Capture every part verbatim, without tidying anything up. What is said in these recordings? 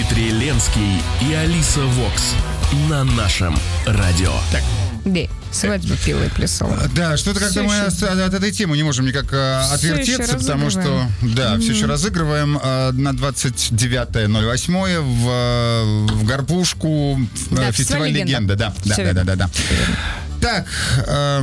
Дмитрий Ленский и Алиса Вокс на нашем радио. Так. Да, свадьба пила и плясала. Да, что-то как-то мы от, от этой темы не можем никак отвертеться, потому что, да, mm-hmm. все еще разыгрываем на двадцать девятое ноль восьмое в, в Горбушку, да, фестиваль «Легенда». Да, да, да, да, да, да. Так, э,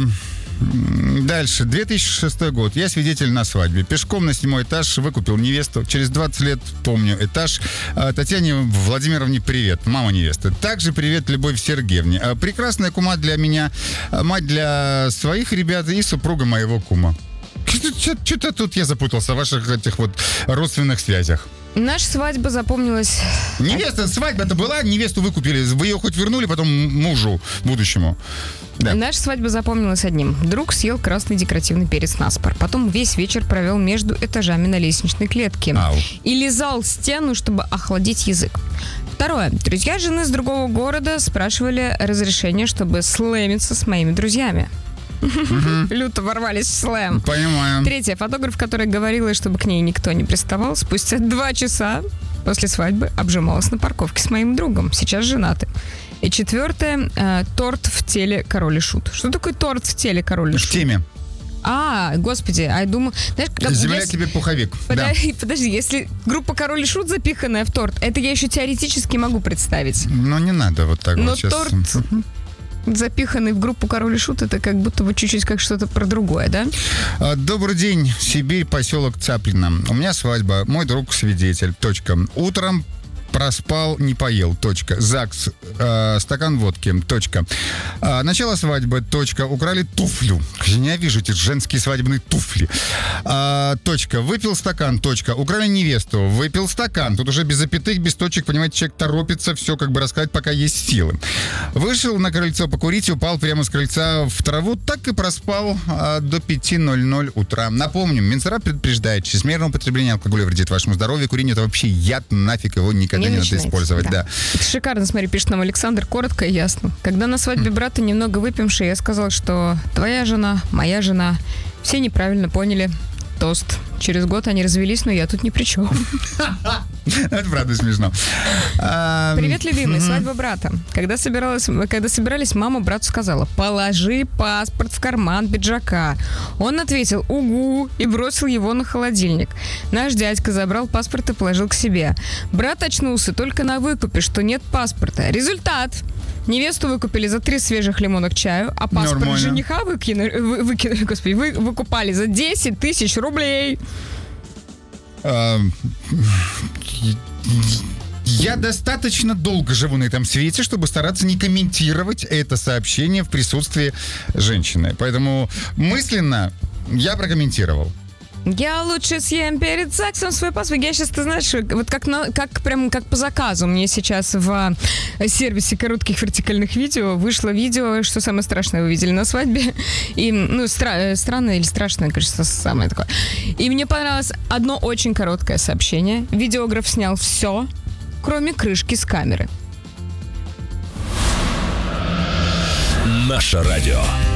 дальше. две тысячи шестой год. Я свидетель на свадьбе. Пешком на седьмой этаж выкупил невесту. Через двадцать лет помню этаж. Татьяне Владимировне привет. Мама невесты. Также привет Любовь Сергеевне. Прекрасная кума для меня. Мать для своих ребят и супруга моего кума. Что-то тут я запутался в ваших этих вот родственных связях. Наша свадьба запомнилась... Невеста, свадьба-то была, невесту выкупили. Вы ее хоть вернули потом мужу будущему. Да. Наша свадьба запомнилась одним. Друг съел красный декоративный перец наспор. Потом весь вечер провел между этажами на лестничной клетке. Ау. И лизал стену, чтобы охладить язык. Второе. Друзья жены с другого города спрашивали разрешение, чтобы слэмиться с моими друзьями. Uh-huh. Люто ворвались в слэм. Понимаю. Третье. Фотограф, который говорила, чтобы к ней никто не приставал, спустя два часа после свадьбы обжималась на парковке с моим другом. Сейчас женаты. И четвертое. Э, торт в теле Король и Шут. Что такое торт в теле Король и Шут? В теме. А, господи, а я думаю... Знаешь, как, Земля если, тебе пуховик. Подожди, да. подожди, если группа Король и Шут запиханная в торт, это я еще теоретически могу представить. Но не надо вот так Но вот сейчас. торт... запиханный в группу Король и Шут, это как будто бы чуть-чуть как что-то про другое, да? Добрый день, Сибирь, поселок Цаплино. У меня свадьба, мой друг свидетель. Точка. Утром проспал, не поел. Точка. ЗАГС. Э, стакан водки. Точка. Э, начало свадьбы. Точка. Украли туфлю. Ненавижу эти женские свадебные туфли. Э, точка. Выпил стакан. Точка. Украли невесту. Выпил стакан. Тут уже без запятых, без точек, понимаете, человек торопится все как бы рассказать, пока есть силы. Вышел на крыльцо покурить, упал прямо с крыльца в траву, так и проспал э, до пяти ноль-ноль утра. Напомним, Минздрав предупреждает, чрезмерное употребление алкоголя вредит вашему здоровью. Курение — это вообще яд, нафиг его никогда не, не надо использовать. Да. Да. Шикарно, смотри, пишет нам Александр, коротко и ясно. Когда на свадьбе брата немного выпивший, я сказал, что твоя жена, моя жена, все неправильно поняли тост. Через год они развелись, но я тут ни при чем. Это правда смешно. Привет, любимый, свадьба брата. Когда собиралась, когда собирались, мама брату сказала: положи паспорт в карман пиджака. Он ответил: угу, и бросил его на холодильник. Наш дядька забрал паспорт и положил к себе. Брат очнулся только на выкупе, что нет паспорта. Результат: невесту выкупили за три свежих лимона к чаю, а паспорт Нормально. жениха выкинули, вы, выкинули, господи, вы, выкупали за десять тысяч рублей. Я достаточно долго живу на этом свете, чтобы стараться не комментировать это сообщение в присутствии женщины. Поэтому мысленно я прокомментировал. Я лучше съем перед ЗАГСом свой паспорт. Я сейчас, ты знаешь, вот как, на, как прям как по заказу. Мне сейчас в сервисе коротких вертикальных видео вышло видео, что самое страшное вы видели на свадьбе. И, ну, стра- странное или страшное, кажется, самое такое. И мне понравилось одно очень короткое сообщение. Видеограф снял все, кроме крышки с камеры. Наше радио.